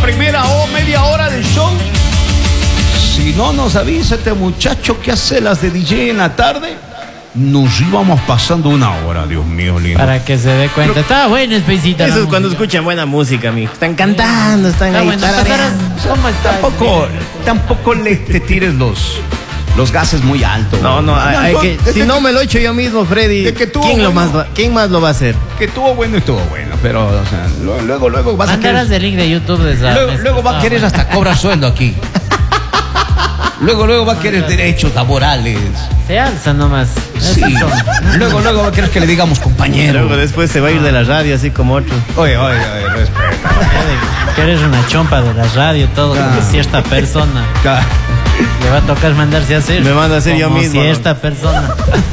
primera media hora del show. Si no nos avisa este muchacho que hace las de DJ en la tarde, nos íbamos pasando una hora, Dios mío, lindo. Para que se dé cuenta. Está bueno, Espacito. Eso es cuando escuchan buena música, amigo. Están cantando, están ahí. Bueno, ¿cómo está? Tampoco te tires los gases muy altos. No, hay que, si no me lo echo yo mismo, Freddy, ¿quién más lo va a hacer? Que estuvo bueno, pero, o sea, luego vas a querer... Mandarás el link de YouTube de esa Luego va a querer hasta cobrar sueldo aquí. Luego va a querer derechos laborales. Se alza nomás. Sí. Luego va a querer que le digamos compañero. Luego después se va a ir de la radio así como otro. Oye, respeta. Que eres una chompa de la radio, todo. Claro. Como si esta persona Claro. le va a tocar mandarse a hacer. Me manda a hacer yo como mismo. Si esta persona